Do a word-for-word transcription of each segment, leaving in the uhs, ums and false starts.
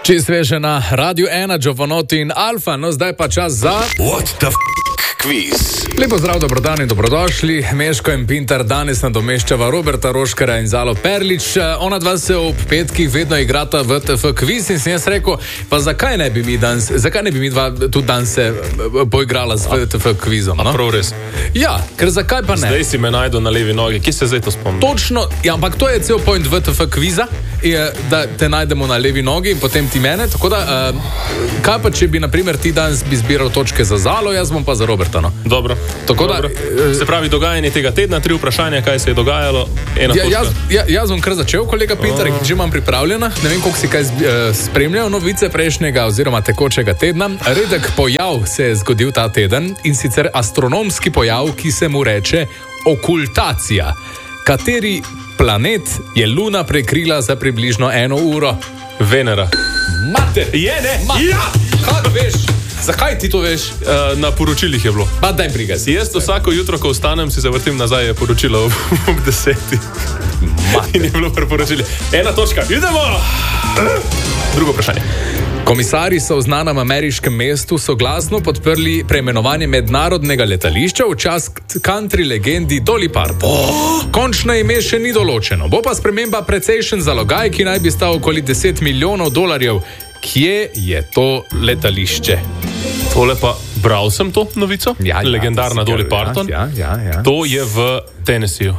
Čisto sveže na Radiu ena, Giovanotti in Alfa, no zdaj pa čas za... What the f*** quiz? Lepo zdrav, dobrodan in dobrodošli. Meško in Pintar danes nadomeščava Roberta Roškara in Zalo Perlič. Ona dva se ob petkih vedno igrata V T F quiz in sem jaz rekel, pa zakaj ne bi mi danes, zakaj ne bi mi dva tudi danes se poigrala z V T F quizom, no? A prav res? Ja, ker zakaj pa ne? Zdaj si me najdu na levi nogi, kje se zdaj to spomnim? Točno, ja, ampak to je cel point V T F quiza, je, da te najdemo na levi nogi in potem ti mene, tako da, uh, kaj pa če bi, na primer, ti danes bi zbiral točke za Zalo, jaz bom pa za Roberta, no? Dobro. Tako Dobro. da... Se pravi, dogajanje tega tedna, tri vprašanja, kaj se je dogajalo, ena Ja, točka. jaz, ja, jaz bom kar začel, kolega Pintar, Oh. že imam pripravljena. Ne vem, koliko si kaj uh, spremljal novice prejšnjega oziroma tekočega tedna. Redek pojav se je zgodil ta teden in sicer astronomski pojav, ki se mu reče okultacija. Kateri planet je Luna prekrila za približno eno uro? Venera. Mater! Je, ne? Mater! Ja! Kaj veš? Zakaj ti to veš? Uh, na poročilih je bilo. Pa daj briga si. Jaz vsako jutro, ko vstanem, si zavrtim nazaj, je poročilo ob, ob desetih. In je bilo preporočili. Ena točka, idemo! Drugo vprašanje. Komisarji so v znanem ameriškem mestu soglasno podprli preimenovanje mednarodnega letališča v čast country legendi Dolly Parton. Oh! Končno ime še ni določeno. Bo pa sprememba precejšen zalogaj, ki naj bi stal okoli deset milijonov dolarjev. Kje je to letališče? Tole pa, bral sem to novico, Ja, ja, legendarna to si Dolly ga- Parton. ja, ja, ja. To je v Tennesseeju.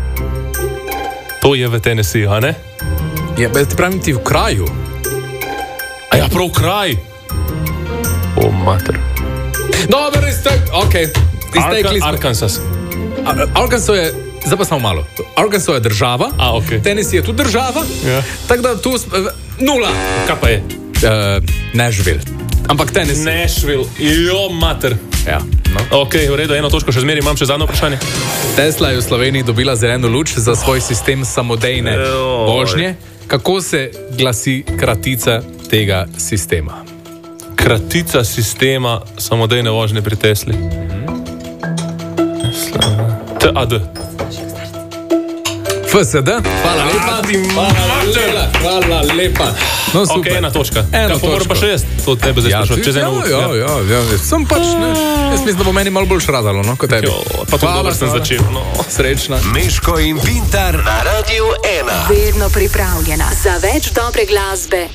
To je v Tennesseeju, a ne? Je, ti pravim ti v kraju. A ja, prav kraj. O, mater. Dobro, iztek, ok. Iztekli smo. Arkansas. Ar- Arkansas je, zdaj pa samo malo. Arkansas je država, A, ok. Tennessee je tudi država, Ja. tako da tu sp- eh, nula. Kaj pa je? Uh, Nashville. Ampak Tennessee. Nashville. Jo, mater. Ja, no. Ok, v redu, eno točko še zmeri, imam še zadnjo vprašanje. Tesla je v Sloveniji dobila zeleno luč za svoj sistem samodejne Oj. vožnje. Kako se glasi kratica tega sistema? Kratica sistema samodejne vožnje pri Tesli. T A D. F S D? Hvala lepa. Hvala lepa. Hvala lepa. No, Ok, super. ena točka. Eno Kaj pa moram točko. pa še jaz? To tebe zdaj Ja, sprašujem. ti- Čez eno ja, uro. ja, ja, ja, ja. Sem pač, ne. Jaz mislim, da bo meni malo bolj šradalo, no, kot tebi. Jo, pa tudi dobro sem hvala. začel. No. Srečna. Meško in Pintar na Radiu ena. Vedno pripravljena za več dobre glasbe